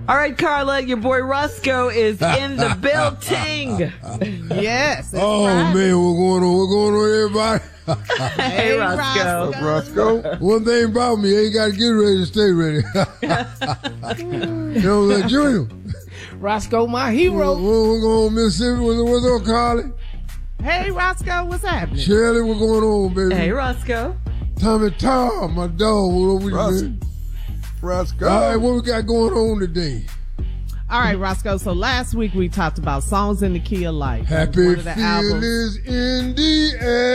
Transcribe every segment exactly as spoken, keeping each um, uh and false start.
All right, Carla, your boy Roscoe is in the building. Yes. Oh, Friday. man, what's going on? What's going on, everybody? Hey, Hey, Roscoe. Roscoe. Roscoe. One thing about me, I ain't got to get ready to stay ready. You know, like Junior. Roscoe, my What, hero. what's going on, Mississippi? What's, what's on, Carly? Hey, Roscoe, what's happening? Shirley, what's going on, baby? Hey, Roscoe. Tommy Tom, my dog. What we Ros- doing? Roscoe. All right, what we got going on today? All right, Roscoe. So last week we talked about songs in the key of life. Happy One of the albums. feelings in the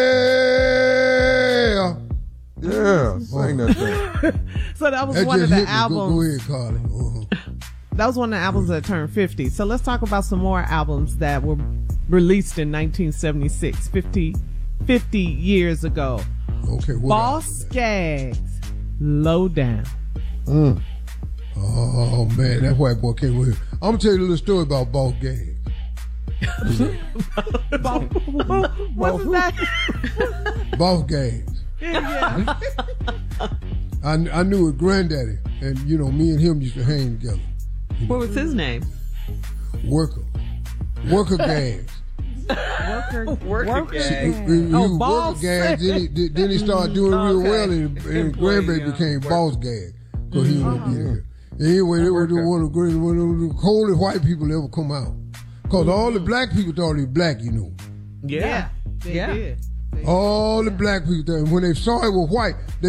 air. Yeah, sing that thing. So that was That one of just the hit me. Go, go albums. ahead, Carly. Uh-huh. That was one of the albums that turned fifty. So let's talk about some more albums that were released in nineteen seventy-six, fifty, fifty years ago. Okay, what Boss else? Skaggs, Low Down. Mm. Oh, man, that white boy came with. I'm going to tell you a little story about Boss Gags. What was that? Boss Gags. Yeah. I, I knew his granddaddy, and, you know, me and him used to hang together. What was his name? Worker. Worker Gags. Worker. Worker Worker. He, Gags. he, he Oh, was Boss. Worker Gags, then he, then he started doing real Okay. well, and, and his Employee, grandbaby uh, became worker. Boss Gag, because he wouldn't be there. Anyway, they were the one of the greatest, one of the coldest white people ever come out. Because all the black people thought he was black, you know. Yeah. They Yeah. did. They All the black people, thought- when they saw it was white, they